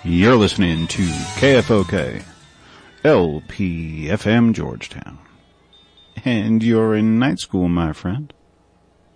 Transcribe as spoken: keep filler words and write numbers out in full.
You're listening to K F O K, L P F M Georgetown. And you're in night school, my friend.